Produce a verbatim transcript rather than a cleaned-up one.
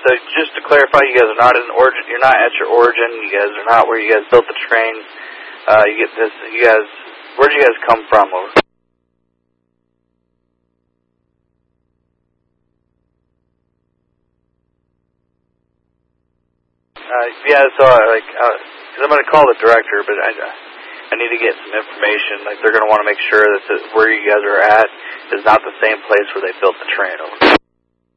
so just to clarify, you guys are not in origin. You're not at your origin. You guys are not where you guys built the train. Uh, you get this. You guys, where do you guys come from? Over. Uh, yeah. So, uh, like, uh, cause I'm going to call the director, but I, I need to get some information. Like, they're going to want to make sure that the, where you guys are at is not the same place where they built the train. Over.